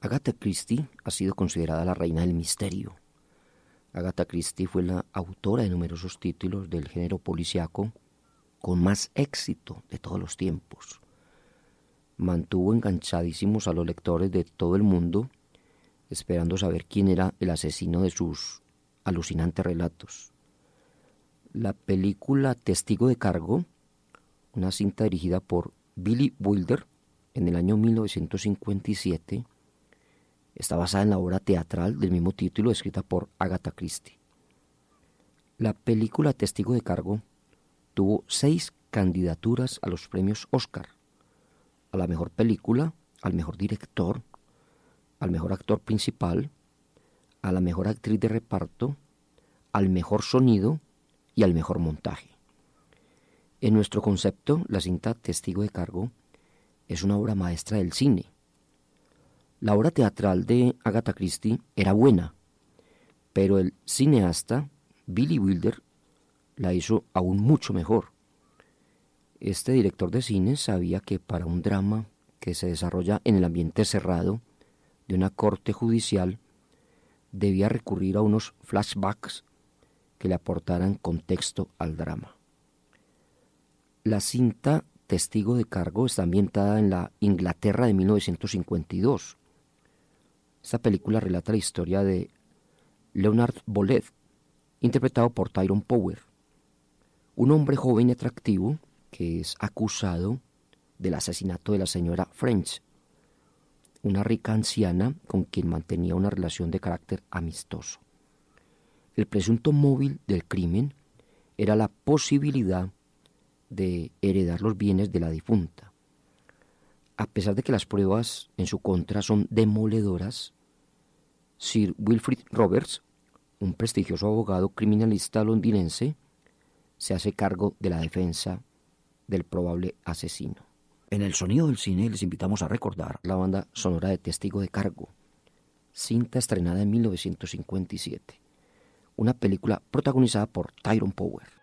Agatha Christie ha sido considerada la reina del misterio. Agatha Christie fue la autora de numerosos títulos del género policíaco con más éxito de todos los tiempos. Mantuvo enganchadísimos a los lectores de todo el mundo, esperando saber quién era el asesino de sus alucinantes relatos. La película Testigo de Cargo, una cinta dirigida por Billy Wilder en el año 1957, está basada en la obra teatral del mismo título escrita por Agatha Christie. La película Testigo de Cargo tuvo 6 candidaturas a los premios Oscar: a la mejor película, al mejor director, al mejor actor principal, a la mejor actriz de reparto, al mejor sonido y al mejor montaje. En nuestro concepto, la cinta Testigo de Cargo es una obra maestra del cine. La obra teatral de Agatha Christie era buena, pero el cineasta Billy Wilder la hizo aún mucho mejor. Este director de cine sabía que para un drama que se desarrolla en el ambiente cerrado de una corte judicial, debía recurrir a unos flashbacks que le aportaran contexto al drama. La cinta Testigo de Cargo está ambientada en la Inglaterra de 1952. Esta película relata la historia de Leonard Bolet, interpretado por Tyrone Power, un hombre joven y atractivo que es acusado del asesinato de la señora French, una rica anciana con quien mantenía una relación de carácter amistoso. El presunto móvil del crimen era la posibilidad de heredar los bienes de la difunta. A pesar de que las pruebas en su contra son demoledoras, Sir Wilfrid Roberts, un prestigioso abogado criminalista londinense, se hace cargo de la defensa del probable asesino. En el sonido del cine les invitamos a recordar la banda sonora de Testigo de Cargo, cinta estrenada en 1957, una película protagonizada por Tyrone Power.